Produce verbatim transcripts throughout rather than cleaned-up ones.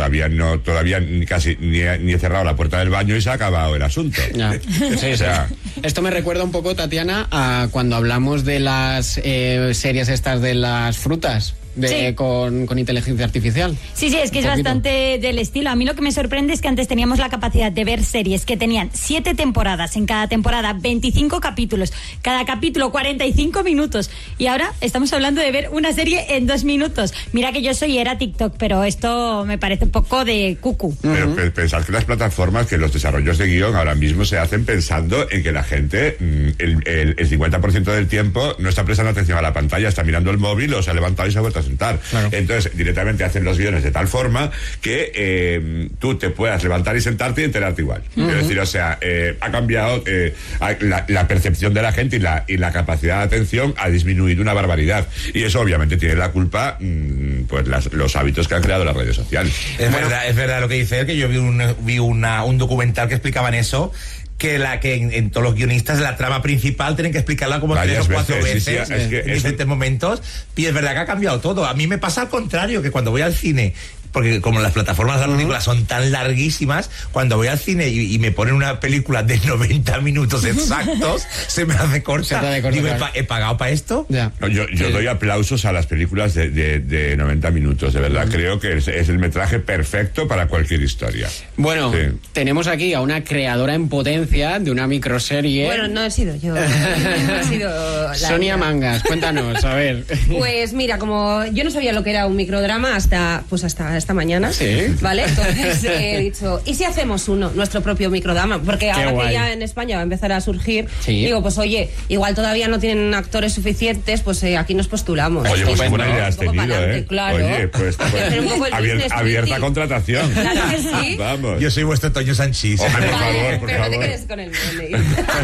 todavía no, todavía ni casi ni he, ni he cerrado la puerta del baño y se ha acabado el asunto. Ya. Sí, o sea, esto me recuerda un poco, Tatiana, a cuando hablamos de las eh, series estas de las frutas. De, sí. con, con inteligencia artificial. Sí, sí, es que es bastante del estilo. A mí lo que me sorprende es que antes teníamos la capacidad de ver series que tenían siete temporadas, en cada temporada veinticinco capítulos, cada capítulo cuarenta y cinco minutos, y ahora estamos hablando de ver una serie en dos minutos. Mira que yo soy era TikTok, pero esto me parece un poco de cucu. Pero uh-huh. pensad que las plataformas, que los desarrollos de guión ahora mismo se hacen pensando en que la gente el, el, el cincuenta por ciento del tiempo no está prestando atención a la pantalla, está mirando el móvil o se ha levantado y se ha vuelto a sentar. Claro. Entonces directamente hacen los guiones de tal forma que eh, tú te puedas levantar y sentarte y enterarte igual. Uh-huh. Es decir, o sea, eh, ha cambiado eh, la, la percepción de la gente y la, y la capacidad de atención ha disminuido una barbaridad, y eso obviamente tiene la culpa mmm, pues las, los hábitos que han creado las redes sociales. Es bueno, verdad, es verdad lo que dice él, que yo vi un, vi una, un documental que explicaban eso, que la que en, en todos los guionistas la trama principal tienen que explicarla como tres o cuatro veces, veces sí, sí, es que en es diferentes un... momentos, y es verdad que ha cambiado todo. A mí me pasa al contrario, que cuando voy al cine, porque como las plataformas de las películas son tan larguísimas, cuando voy al cine y, y me ponen una película de noventa minutos exactos, se me hace corta. corta Digo, claro. ¿he, ¿he pagado para esto? Ya. No, yo yo sí. doy aplausos a las películas de, de, de noventa minutos, de verdad. Uh-huh. Creo que es, es el metraje perfecto para cualquier historia. Bueno, sí. tenemos aquí a una creadora en potencia de una microserie. Bueno, no he sido yo. No he sido la Sonia idea. Mangas, cuéntanos, a ver. Pues mira, como yo no sabía lo que era un microdrama hasta, pues hasta esta mañana, ¿sí? ¿Vale? Entonces he dicho, ¿y si hacemos uno, nuestro propio microdrama? Porque Qué ahora guay. que ya en España va a empezar a surgir, ¿sí? digo, pues oye, igual todavía no tienen actores suficientes, pues eh, aquí nos postulamos. Oye, pues buena idea has tenido, ¿eh? Claro. Oye, pues, pues abier, abierta contratación. Claro que sí. Vamos. Yo soy vuestro Toño Sanchís. Hombre, por vale, favor, por pero favor. no te quedes con el money.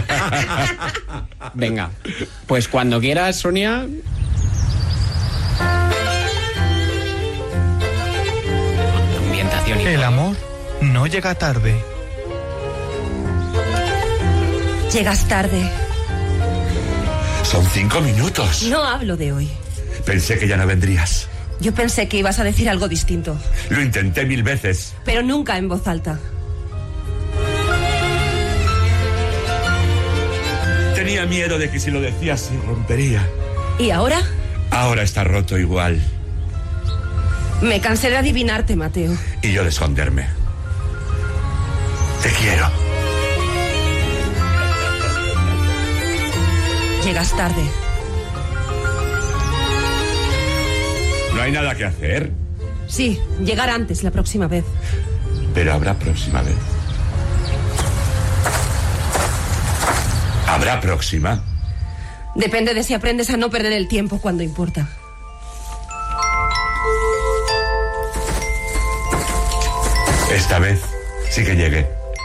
Venga, pues cuando quieras, Sonia. El amor no llega tarde. Llegas tarde. Son cinco minutos. No hablo de hoy. Pensé que ya no vendrías. Yo pensé que ibas a decir algo distinto. Lo intenté mil veces. Pero nunca en voz alta. Tenía miedo de que si lo decías se rompería. ¿Y ahora? Ahora está roto igual. Me cansé de adivinarte, Mateo. Y yo de esconderme. Te quiero. Llegas tarde. ¿No hay nada que hacer? Sí, llegar antes la próxima vez. Pero habrá próxima vez. ¿Habrá próxima? Depende de si aprendes a no perder el tiempo cuando importa. Esta vez sí que llegué.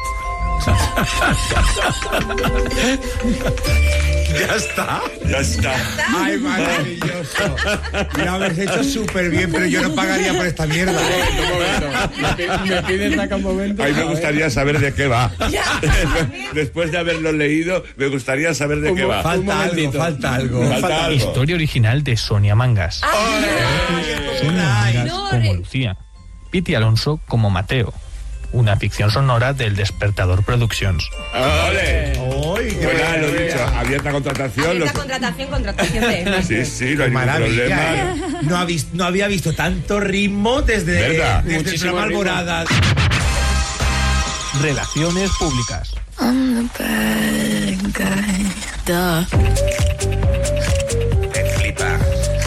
Ya está. Ya está. Ay, maravilloso. Lo habéis hecho súper bien, pero yo no pagaría por esta mierda. Un momento. ¿Me pides acá un momento? A mí me gustaría saber de qué va. Después de haberlo leído, me gustaría saber de un, qué va. Falta algo, falta algo. Falta, falta algo. Historia original de Sonia Mangas. ¡Ay! Sonia Mangas no, como re... Lucía. Piti Alonso como Mateo. Una ficción sonora del Despertador Productions. ¡Ole! ¡Uy, qué Bueno, lo idea. dicho, abierta contratación. Abierta los... contratación, contratación de... Sí, sí, no hay ningún Maravilla, problema. ¿eh? No, ha visto, no había visto tanto ritmo desde, ¿verdad? desde el Muchísimo programa ritmo. Alborada. Relaciones públicas. I'm the bad guy. Duh. Me flipa.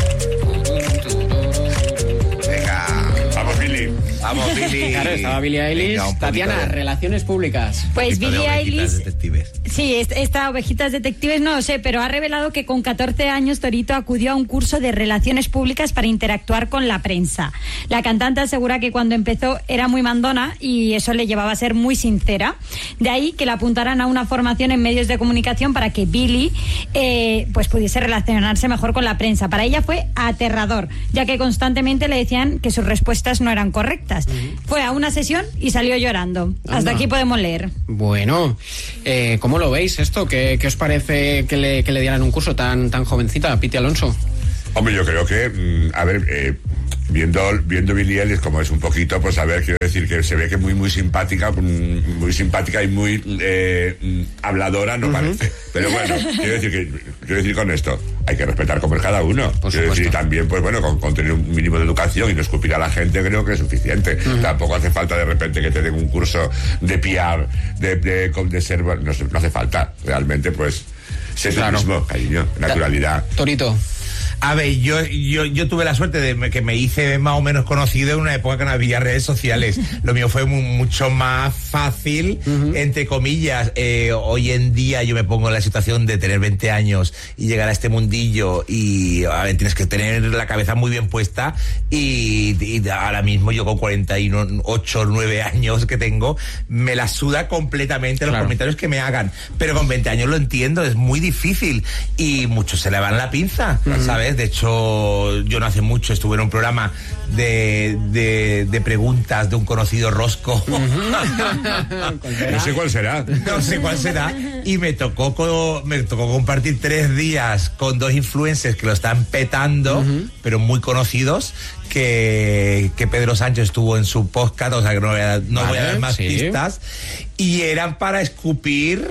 Venga. Vamos, Billy. Vamos, Billy. Claro, estaba Billie Eilish. Venga, un Tatiana, poquito de- relaciones públicas. Pues un poquito de Billie ovejitas Eilish, detectives. sí, es- esta Ovejitas Detectives no lo sé, pero ha revelado que con catorce años Torito acudió a un curso de relaciones públicas para interactuar con la prensa. La cantante asegura que cuando empezó era muy mandona y eso le llevaba a ser muy sincera. De ahí que la apuntaran a una formación en medios de comunicación para que Billie eh, pues pudiese relacionarse mejor con la prensa. Para ella fue aterrador, ya que constantemente le decían que sus respuestas no eran correctas. Uh-huh. Fue a una sesión y salió llorando. Hasta Anda. aquí podemos leer. Bueno, eh, ¿cómo lo veis esto? ¿Qué, qué os parece que le, que le dieran un curso tan, tan jovencita a Piti Alonso? Hombre, yo creo que, mm, a ver, eh, viendo viendo Billie Eilish como es un poquito, pues a ver, quiero decir que se ve que muy muy simpática, muy simpática y muy eh, habladora, no uh-huh. parece. Pero bueno, quiero decir que quiero decir con esto, hay que respetar como es cada uno. Por quiero decir, también, pues bueno, con, con tener un mínimo de educación y no escupir a la gente, creo que es suficiente. Uh-huh. Tampoco hace falta de repente que te den un curso de P R, de, de, de, de ser, no, no hace falta. Realmente, pues, ser tú claro. mismo, cariño, naturalidad. Torito. A ver, yo, yo, yo tuve la suerte de que me hice más o menos conocido en una época que no había redes sociales. Lo mío fue muy, mucho más fácil, uh-huh. entre comillas. Eh, hoy en día yo me pongo en la situación de tener veinte años y llegar a este mundillo y a ver, tienes que tener la cabeza muy bien puesta y, y ahora mismo yo con cuarenta y ocho, nueve años que tengo, me la suda completamente los claro. comentarios que me hagan. Pero con veinte años lo entiendo, es muy difícil y muchos se le van la pinza, uh-huh. ¿sabes? De hecho, yo no hace mucho estuve en un programa de, de, de preguntas de un conocido rosco. No sé cuál será. No sé cuál será. Y me tocó, co- me tocó compartir tres días con dos influencers que lo están petando, uh-huh. pero muy conocidos. Que, que Pedro Sánchez estuvo en su podcast, o sea que no voy a, no vale, voy a dar más sí. pistas. Y eran para escupir,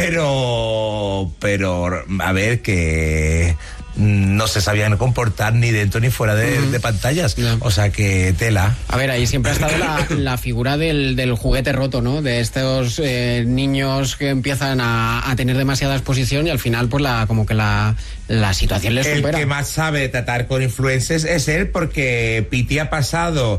pero, pero, a ver, que no se sabían comportar ni dentro ni fuera de, uh-huh. de pantallas. No. O sea que tela. A ver, ahí siempre ha estado la, la figura del, del juguete roto, ¿no? De estos eh, niños que empiezan a, a tener demasiada exposición y al final, pues, la como que la, la situación les supera. El que más sabe tratar con influencers es él, porque Piti ha pasado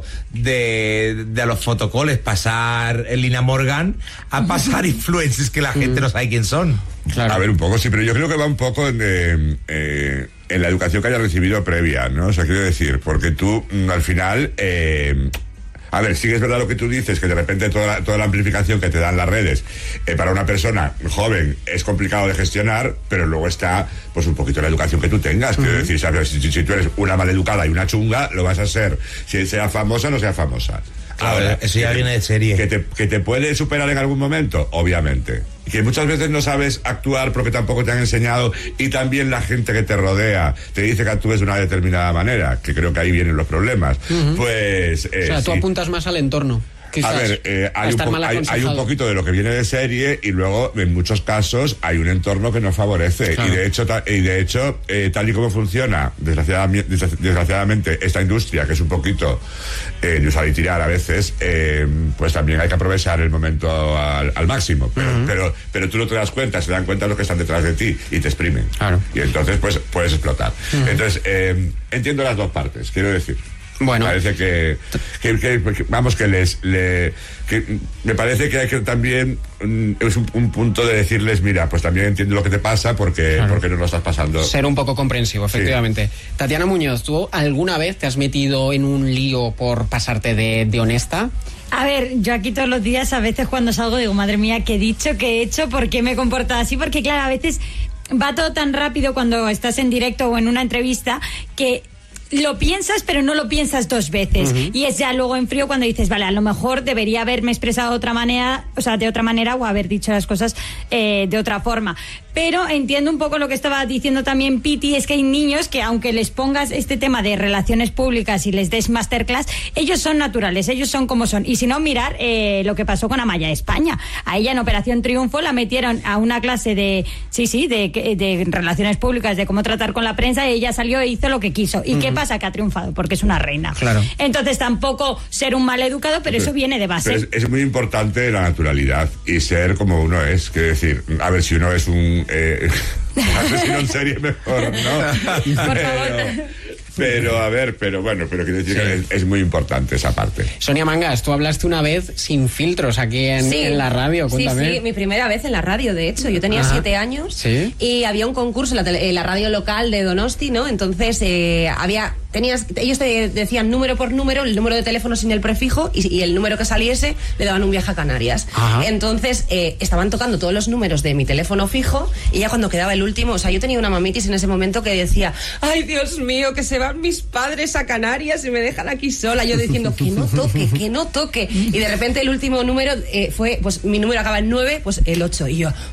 de, de a los fotocoles pasar en Lina Morgan a pasar influencers que la gente no sabe quién son. Claro. A ver, un poco, sí, pero yo creo que va un poco en, eh, eh, en la educación que hayas recibido previa, ¿no? O sea, quiero decir, porque tú, al final, eh, a ver, sí que es verdad lo que tú dices, que de repente toda la, toda la amplificación que te dan las redes, eh, para una persona joven es complicado de gestionar, pero luego está, pues, un poquito la educación que tú tengas. Uh-huh. Quiero decir, ¿sabes? Si, si tú eres una maleducada y una chunga, lo vas a ser, si sea famosa o no sea famosa. Ahora, Ahora, eso ya viene de serie. Que te, que te puede superar en algún momento, obviamente. Y que muchas veces no sabes actuar porque tampoco te han enseñado, y también la gente que te rodea te dice que actúes de una determinada manera, que creo que ahí vienen los problemas. Uh-huh. Pues... Eh, o sea, tú sí. apuntas más al entorno. Quizás, a ver, eh, hay, un po- hay, hay un poquito de lo que viene de serie y luego en muchos casos hay un entorno que nos favorece. Claro. Y de hecho, ta- y de hecho eh, tal y como funciona, desgraciadamente, desgraciadamente, esta industria, que es un poquito eh, de usar y tirar a veces, eh, pues también hay que aprovechar el momento al, al máximo. Pero, uh-huh. pero, pero tú no te das cuenta, se dan cuenta los que están detrás de ti y te exprimen. Claro. Y entonces, pues, puedes explotar. Uh-huh. Entonces, eh, entiendo las dos partes, quiero decir. Bueno, parece que, que, que, que vamos que les le, que me parece que hay que también mm, es un, un punto de decirles, mira, pues también entiendo lo que te pasa porque claro. porque no lo estás pasando. Ser un poco comprensivo, efectivamente. Sí. Tatiana Muñoz, ¿tú alguna vez te has metido en un lío por pasarte de, de honesta? A ver, yo aquí todos los días, a veces cuando salgo digo, madre mía, ¿qué he dicho? ¿Qué he hecho? ¿Por qué me he comportado así? Porque claro, a veces va todo tan rápido cuando estás en directo o en una entrevista que lo piensas, pero no lo piensas dos veces. Uh-huh. Y es ya luego en frío cuando dices, vale, a lo mejor debería haberme expresado de otra manera, o sea, de otra manera, o haber dicho las cosas eh, de otra forma. Pero entiendo un poco lo que estaba diciendo también Piti, es que hay niños que aunque les pongas este tema de relaciones públicas y les des masterclass, ellos son naturales, ellos son como son. Y si no, mirar eh, lo que pasó con Amaya España. A ella en Operación Triunfo la metieron a una clase de, sí, sí, de, de relaciones públicas, de cómo tratar con la prensa, y ella salió e hizo lo que quiso. ¿Y uh-huh. qué pasa? Que ha triunfado, porque es una reina. Claro. Entonces tampoco ser un mal educado, pero eso viene de base. Es, es muy importante la naturalidad y ser como uno es. Quiero decir, a ver, si uno es un eh, asesino en serie, mejor, ¿no? Por pero, favor. Pero, a ver, pero bueno, pero quiero decir sí. que es, es muy importante esa parte. Sonia Mangas, tú hablaste una vez sin filtros aquí en, sí. en la radio, cuéntame. Sí, sí, mi primera vez en la radio, de hecho. Yo tenía Ajá. siete años ¿Sí? y había un concurso en la, tele, en la radio local de Donosti, ¿no? Entonces, eh, había... Tenías, ellos te decían número por número, el número de teléfono sin el prefijo, y, y el número que saliese le daban un viaje a Canarias. Ajá. Entonces eh, estaban tocando todos los números de mi teléfono fijo, y ya cuando quedaba el último, o sea, yo tenía una mamitis en ese momento que decía, ay, Dios mío, que se van mis padres a Canarias y me dejan aquí sola, yo diciendo que no toque, que no toque, y de repente el último número eh, fue, pues mi número acaba en nueve, pues el ocho, y yo, oh,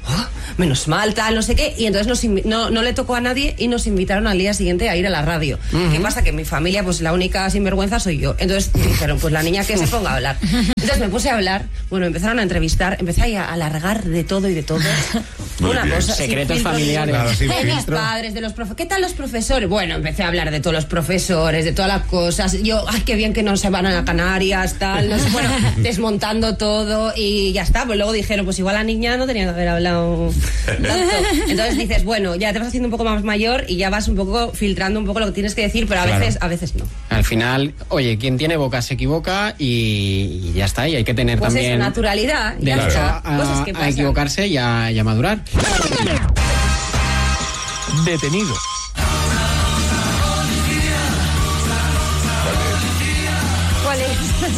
menos mal, tal, no sé qué, y entonces nos invi- no, no le tocó a nadie y nos invitaron al día siguiente a ir a la radio. Uh-huh. ¿Qué pasa? Que en mi familia, pues la única sinvergüenza soy yo. Entonces dijeron, pues la niña que se ponga a hablar. Entonces me puse a hablar, bueno, empezaron a entrevistar, empecé a alargar de todo y de todo. Una cosa, secretos familiares. Claro, de mis padres, de los profesores. ¿Qué tal los profesores? Bueno, empecé a hablar de todos los profesores, de todas las cosas. Yo, ay, qué bien que no se van a Canarias, tal. No sé, bueno, desmontando todo y ya está. Pues luego dijeron, pues igual la niña no tenía que haber hablado tanto. Entonces dices, bueno, ya te vas haciendo un poco más mayor y ya vas un poco filtrando un poco lo que tienes que decir, pero a claro. veces, a veces no. Al final, oye, quien tiene boca se equivoca y, y ya está. Y hay que tener pues también es naturalidad. Derecho claro. a, cosas que a equivocarse y a, y a madurar. Detenido. ¿Cuál es?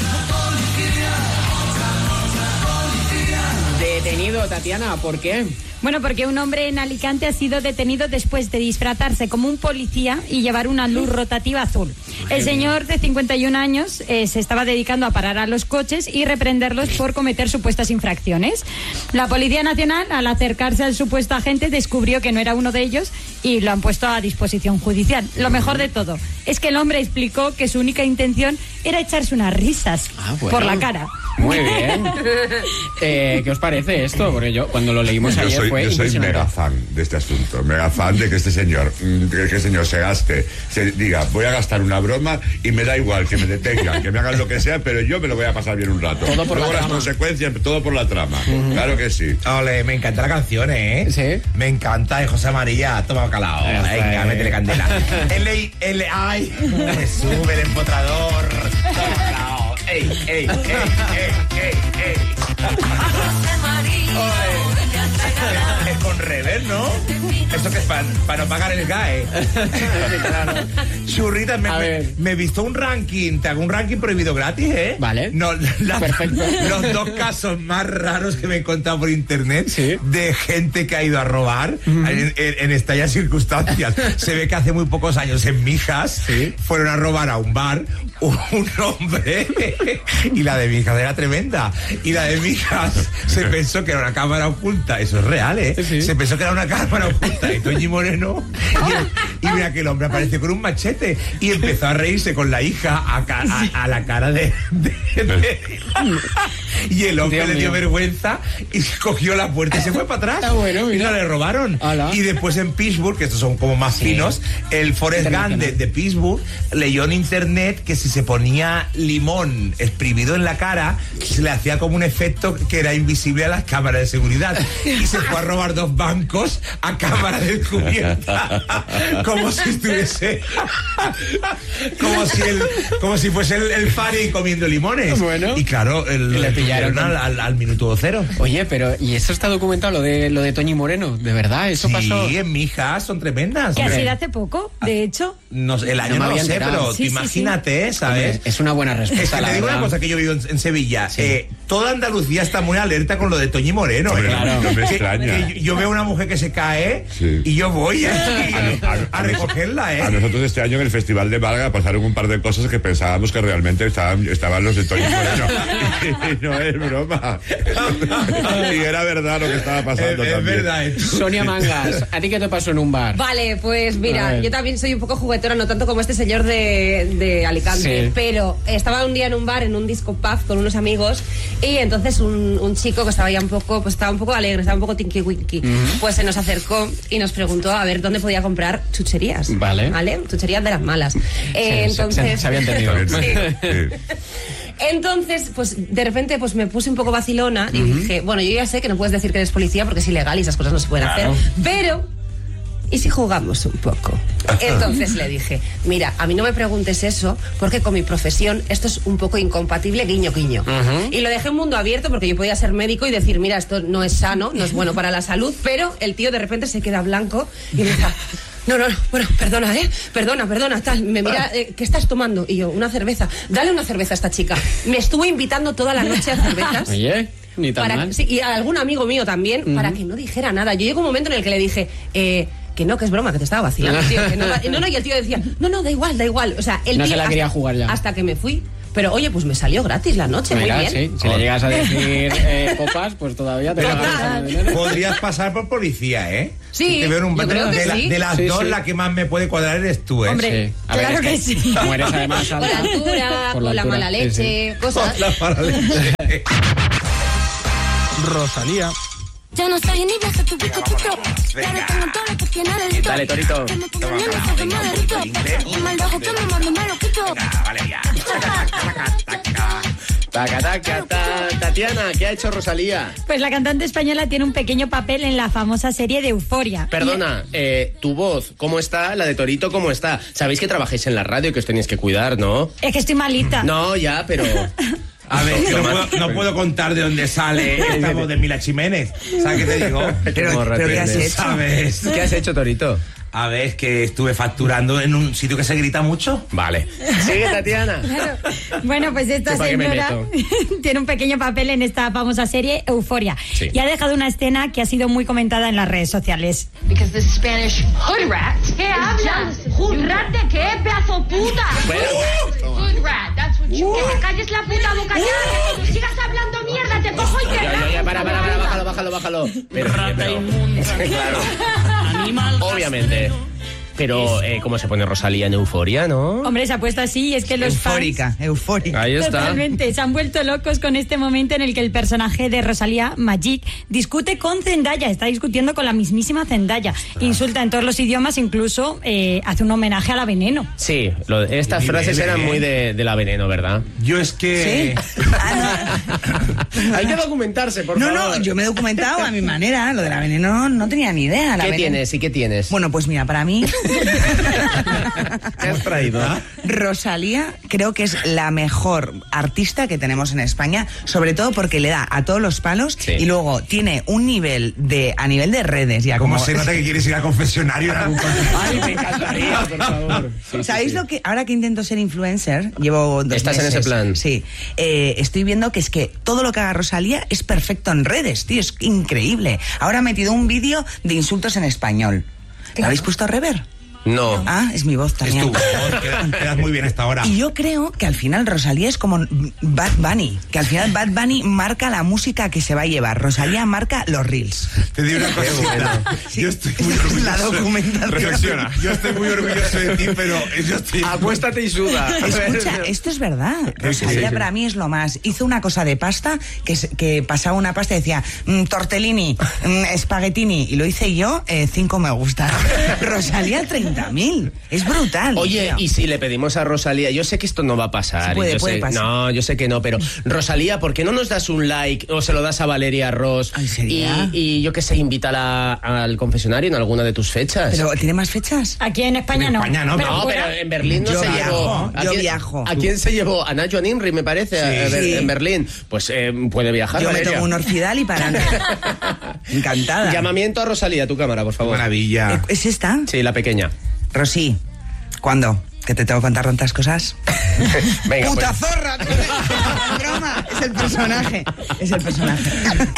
Detenido, Tatiana, ¿por qué? Bueno, porque un hombre en Alicante ha sido detenido después de disfrazarse como un policía y llevar una luz rotativa azul. El señor de cincuenta y un años eh, se estaba dedicando a parar a los coches y reprenderlos por cometer supuestas infracciones. La Policía Nacional, al acercarse al supuesto agente, descubrió que no era uno de ellos y lo han puesto a disposición judicial. Lo mejor de todo es que el hombre explicó que su única intención era echarse unas risas ah, bueno. por la cara. Muy bien. Eh, ¿Qué os parece esto? Porque yo cuando lo leímos yo ayer soy, fue yo soy mega fan de este asunto, mega fan de que este señor, que este señor se gaste, se diga, voy a gastar una broma y me da igual que me detengan, que me hagan lo que sea, pero yo me lo voy a pasar bien un rato. Todo por Luego la las trama. consecuencias, todo por la trama. Uh-huh. Claro que sí. Ole, me encanta la canción, ¿eh? Sí. Me encanta de José María, toma bacalao. Esta Venga, es. métele candela. L, L, ay, me sube el empotrador. Toma bacalao. Ey, ey, ey, ey, ey, ey. Es con rever, ¿no? Esto que es para pa no pagar el G A E. Claro. Churrita, me, me, me he visto un ranking, te hago un ranking prohibido gratis, ¿eh? Vale. No, la, perfecto. Los dos casos más raros que me he encontrado por internet ¿sí? de gente que ha ido a robar uh-huh. en, en, en estas circunstancias. Se ve que hace muy pocos años en Mijas ¿sí? fueron a robar a un bar un, un hombre y la de Mijas era tremenda. Y la de Mijas se pensó que era una cámara oculta. Eso es real, ¿eh? Sí. Se pensó que era una cámara oculta y Toñi Moreno y, y mira que el hombre apareció con un machete y empezó a reírse con la hija a, a, a la cara de, de, de y el hombre Dios le dio mío. vergüenza y cogió la puerta y se fue para atrás. Está bueno, y no le robaron. Hola. Y después en Pittsburgh, que estos son como más sí. finos, el Forrest Gump de, de Pittsburgh leyó en internet que si se ponía limón exprimido en la cara se le hacía como un efecto que era invisible a las cámaras de seguridad y se fue a robar dos bancos a cámara descubierta como si estuviese como si el, como si fuese el, el Fari comiendo limones. Bueno. Y claro, el, le pillaron al, al, al minuto cero. Oye, pero ¿y eso está documentado lo de lo de Toñi Moreno? ¿De verdad? ¿Eso sí, pasó? Sí, en Mijas son tremendas. Que ha sido hace poco, de hecho. No, el año no, no lo sé, enterado. pero sí, imagínate, sí. ¿sabes? Hombre, es una buena respuesta. Es que la te digo verdad. una cosa que yo vivo en, en Sevilla. Sí. Eh, toda Andalucía está muy alerta con lo de Toñi Moreno. Hombre, ¿eh? claro. No me que, extraña. Que yo veo una mujer que se cae sí. y yo voy a, a, a, a recogerla, ¿eh? A nosotros este año en el Festival de Málaga pasaron un par de cosas que pensábamos que realmente estaban, estaban los de Toñi Moreno. y, y no es broma. y era verdad lo que estaba pasando es, también. Es verdad. ¿eh? Sonia Mangas, ¿a ti qué te pasó en un bar? Vale, pues mira, yo también soy un poco juguetona, no tanto como este señor de, de Alicante, sí. pero estaba un día en un bar, en un disco pub con unos amigos y entonces un, un chico que estaba ya un poco, pues estaba un poco alegre, estaba un poco tinky winky, uh-huh. pues se nos acercó y nos preguntó a ver dónde podía comprar chucherías. Vale. ¿Vale? Chucherías de las malas. Eh, sí, entonces... Se, se había entendido. Sí. Entonces, pues de repente pues me puse un poco vacilona y uh-huh. dije, bueno, yo ya sé que no puedes decir que eres policía porque es ilegal y esas cosas no se pueden claro. hacer, pero ¿y si jugamos un poco? Entonces le dije, mira, a mí no me preguntes eso porque con mi profesión esto es un poco incompatible, guiño, guiño. Uh-huh. Y lo dejé un mundo abierto porque yo podía ser médico y decir, mira, esto no es sano, no es bueno para la salud, pero el tío de repente se queda blanco y me dice... No, no, no, bueno, perdona, ¿eh? Perdona, perdona, tal. Me mira, eh, ¿qué estás tomando? Y yo, una cerveza. Dale una cerveza a esta chica. Me estuvo invitando toda la noche a cervezas. Oye, ni tan para, mal. Sí, y a algún amigo mío también, uh-huh. para que no dijera nada. Yo llegó un momento en el que le dije, eh... que no, que es broma, que te estaba vacilando, tío. Que no, no, no, y el tío decía, no, no, da igual, da igual. O sea, el no tío se la hasta, quería jugar ya. Hasta que me fui. Pero oye, pues me salió gratis la noche, Mira, muy bien. Sí. Si le llegas a decir eh, copas, pues todavía te va a Podrías pasar por policía, ¿eh? Sí, si te veo en un yo creo que de, sí. la, de las sí, dos, sí. la que más me puede cuadrar eres tú, ¿eh? Hombre, Sí. A claro ver, que, es que sí. Como eres además Por la alta. altura, Por por la la, altura, mala sí, leche, sí. cosas. La paraleche. Rosalía. Ya no soy ni beso tu pico quito. Ahora tengo todo lo que tiene delito. Dale, Torito. Que me pongo nervioso, que me derrito. Y mal dejo que me mando, me lo quito. Vale, ya. Taca, taca, ta. Tatiana, ¿qué ha hecho Rosalía? Pues la cantante española tiene un pequeño papel en la famosa serie de Euforia. Perdona, eh, tu voz, ¿cómo está? La de Torito, ¿cómo está? Sabéis que trabajáis en la radio, que os tenéis que cuidar, ¿no? Es que estoy malita. No, ya, pero... A ver, que no, puedo, no puedo contar de dónde sale esta voz de Mila Jiménez. ¿Sabes qué te digo? Pero, pero ¿qué has hecho? ¿Sabes? ¿Qué has hecho, Torito? A ver, es que estuve facturando en un sitio que se grita mucho. Vale. Sigue, Tatiana. Claro. Bueno, pues esta ¿Para qué me señora meto? tiene un pequeño papel en esta famosa serie Euforia Sí. y ha dejado una escena que ha sido muy comentada en las redes sociales. Because the Spanish hood rat. ¿Qué hablas? ¿Hood rat de qué, pedazo puta? Hood rat, that's what you... Que te calles la puta boca ya, que como sigas hablando mierda te cojo y te... Ya, ya, ya, para, para, para, bájalo, bájalo, bájalo. Pero, pero, claro. Obviamente. Pero, eh, ¿cómo se pone Rosalía en Euforia, no? Hombre, se ha puesto así y es que los Eufórica, fans... eufórica. Ahí está. Totalmente, se han vuelto locos con este momento en el que el personaje de Rosalía, Magic, discute con Zendaya, está discutiendo con la mismísima Zendaya, insulta en todos los idiomas, incluso eh, hace un homenaje a la Veneno. Sí, lo- estas Nivel, frases eran ¿eh? muy de, de la Veneno, ¿verdad? Yo es que... ¿Sí? Ah, Hay que documentarse, por no, favor. no, yo me he documentado a mi manera. Lo de la veneno no tenía ni idea. La ¿Qué veneno- tienes y qué tienes? Bueno, pues mira, para mí, ¿Qué has traído? Rosalía creo que es la mejor artista que tenemos en España, sobre todo porque le da a todos los palos Sí. y luego tiene un nivel de, a nivel de redes ya Como como... se nota que quieres ir al confesionario en algún concierto. Ay, me encantaría, por favor. Sí, sí, ¿Sabéis sí. lo que ahora que intento ser influencer, llevo dos ¿Estás en meses, ese plan? Sí, eh, estoy viendo que es que todo lo que haga Rosalía es perfecto en redes, tío, es increíble. Ahora ha metido un vídeo de insultos en español. ¿Lo habéis puesto a rever? No. Ah, es mi voz Es también. tu voz, quedas, quedas muy bien a esta hora. Y yo creo que al final Rosalía es como Bad Bunny, que al final Bad Bunny marca la música que se va a llevar, Rosalía marca los reels. Te digo una cosita. Yo estoy muy Esa es orgulloso. la documentación. Reflexiona. Yo estoy muy orgulloso de ti, pero yo estoy... Acuéstate y suda. Escucha, esto es verdad. Rosalía sí, sí. para mí es lo más. Hizo una cosa de pasta que, se- que pasaba una pasta y decía mm, tortellini, mm, espaguetini, y lo hice yo, eh, cinco me gusta. Rosalía treinta mil. Es brutal. Oye, tío. y si le pedimos a Rosalía, yo sé que esto no va a pasar. Sí, puede, yo puede sé- pasar. No, yo sé que no, pero Rosalía, ¿por qué no nos das un like o se lo das a Valeria Ross? Ay, ¿sería? Y, y yo qué sé, invítala al confesionario en alguna de tus fechas. Pero ¿tiene más fechas? Aquí en España En no. España no, no, fuera- pero en Berlín no Yo se viajo, llevó. ¿A yo quién- viajo. ¿A quién se llevó? A Nacho Nimri, me parece, a- a ver, Sí. en Berlín. Pues eh, puede viajar. Yo me Valeria. tomo un orfidal y para adelante. Encantada. Llamamiento a Rosalía, tu cámara, por favor. Maravilla. ¿Es esta? Sí, la pequeña. Rosy, ¿cuándo? ¿Que te tengo que contar tantas cosas? Venga, ¡Puta pues. zorra! tío! Es broma, es el personaje. Es el personaje.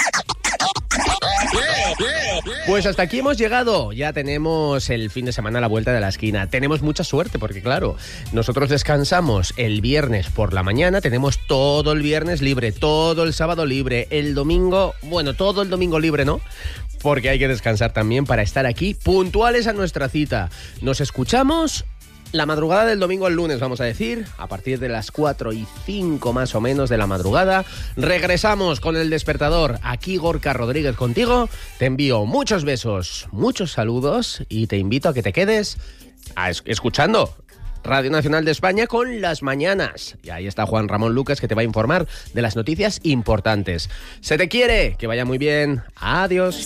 Pues hasta aquí hemos llegado. Ya tenemos el fin de semana a la vuelta de la esquina. Tenemos mucha suerte porque, claro, nosotros descansamos el viernes por la mañana. Tenemos todo el viernes libre, todo el sábado libre, el domingo, bueno, todo el domingo libre, ¿no? Porque hay que descansar también para estar aquí puntuales a nuestra cita. Nos escuchamos la madrugada del domingo al lunes, vamos a decir, a partir de las cuatro y cinco más o menos de la madrugada. Regresamos con El Despertador. Aquí Gorka Rodríguez contigo. Te envío muchos besos, muchos saludos y te invito a que te quedes a es- escuchando Radio Nacional de España con Las Mañanas. Y ahí está Juan Ramón Lucas que te va a informar de las noticias importantes. Se te quiere, que vaya muy bien. Adiós.